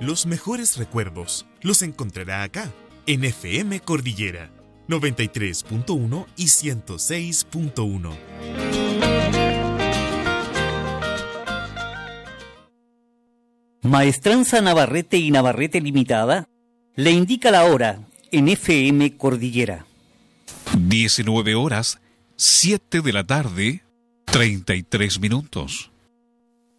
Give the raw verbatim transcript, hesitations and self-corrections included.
Los mejores recuerdos los encontrará acá, en F M Cordillera, noventa y tres punto uno y ciento seis punto uno. Maestranza Navarrete y Navarrete Limitada le indica la hora en F M Cordillera. diecinueve horas, siete de la tarde, treinta y tres minutos.